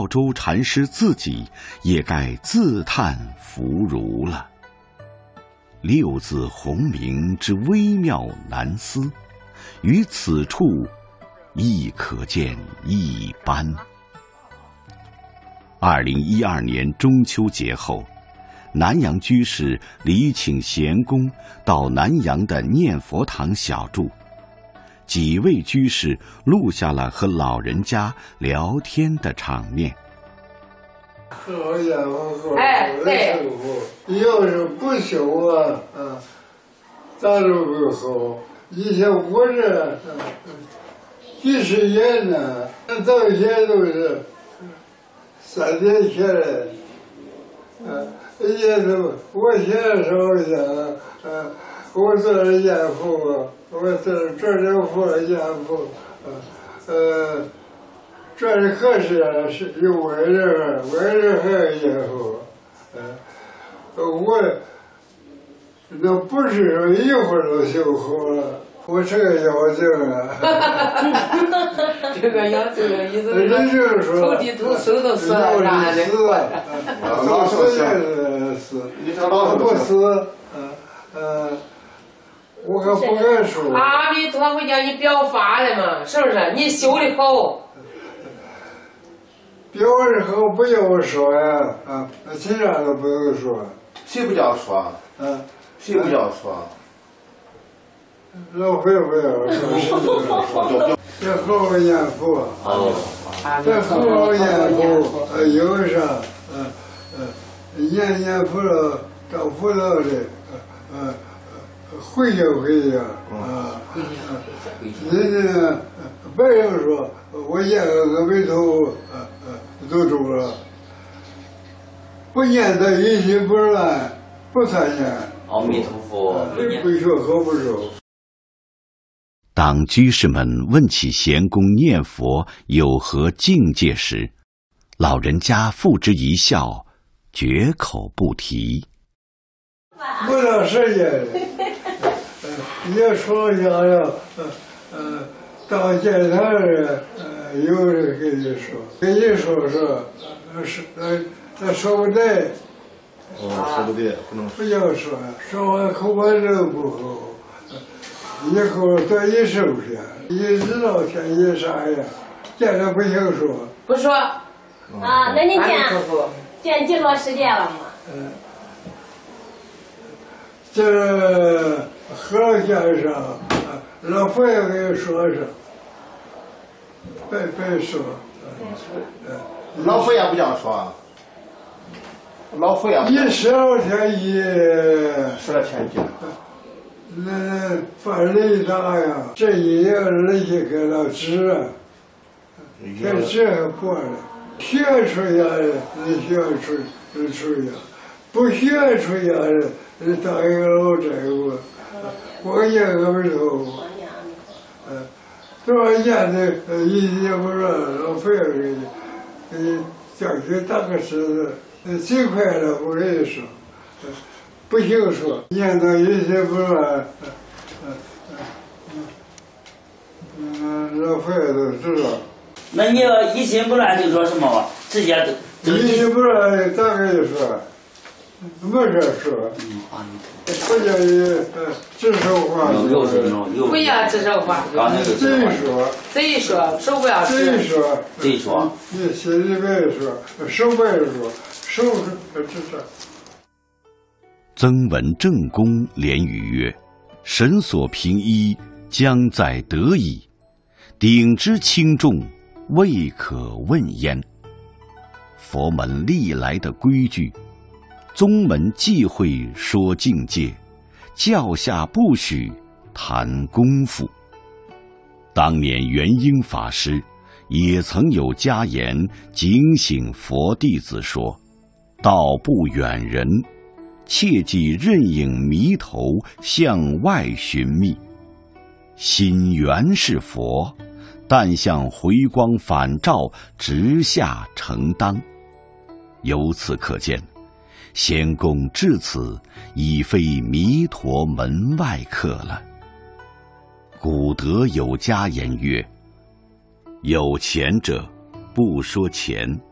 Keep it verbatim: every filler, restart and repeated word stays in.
道周禅师自己也该自叹弗如了。六字洪名之微妙难思，于此处亦可见一斑。二零一二年中秋节后，南阳居士礼请贤公到南阳的念佛堂小住，几位居士录下了和老人家聊天的场面。 喝烟喝哎，对，要是不修啊，啊，咱都不好。以前我这几十年呢，到现在都是三年前来，啊，也都我现在说一下，啊，我做了烟壶，我做做了壶烟壶，啊，呃。这是可是是有外人，外人还有烟壶，呃，我那不是说一会儿就修好了，我这个妖精啊， 这个妖精的意思是说土地土手都死了，啥的， 都死也死，不死，嗯呃，我可不敢说。 阿弥陀佛叫你表法了嘛，是不是？你修的好。 表示后不要说呀，啊，其他都不用说。 谁不叫说？ 啊， 谁不叫说？ 老会不要说，这好好念佛，这好好念佛，呃，有啥，呃呃，念念佛了，找佛道的，呃呃，回应回应啊，人家别人说我念个阿弥陀佛，呃呃。都中了，不念的一心不乱，不参念。 阿弥陀佛， 不学和不熟。 当居士们问起贤公念佛有何境界时，老人家付之一笑，绝口不提。 不长时间，也说想要，呃呃，到见他人。有人跟你说，跟你说说，呃是呃呃说不对， 哦，说不对，不能不要说，说完口完人不好，以后多一收拾，你知道天意啥呀？见了不行说， 不说。 啊，那你见见几多时间了吗？ 嗯，这和先生，老佛爷给你说说。别别说， 老佛爷不这样说，老佛爷一十二天一十二天一， 那犯雷大呀，这一样人家给了纸啊，这纸还破了，学出来的你学出出呀，不学出来的你当一个老债务，我念阿弥陀佛，嗯。多少年的呃，一也不说老费儿给你，给你叫去打个石子，最快了我跟你说，不行说，念到一心不乱，嗯嗯嗯，老费儿都知道。 那你要一心不乱就说什么吧？直接就一心不乱，咋跟你说？没事说。嗯，阿弥陀佛。不叫你呃指手画脚。 不要指手画脚。 贼说。 贼说，手不要指。 贼说。 贼说。 你心里边说，手不要说，手是指着。 曾文正公连语曰：“神所凭依，将在得矣。鼎之轻重，未可问焉。”佛门历来的规矩。宗门忌讳说境界，教下不许谈功夫。当年元婴法师也曾有家言警醒佛弟子说：“道不远人，切忌任影迷头向外寻觅。心原是佛，但向回光返照，直下承当。”由此可见，仙公至此已非弥陀门外客了。古德有家言曰：“有钱者不说钱，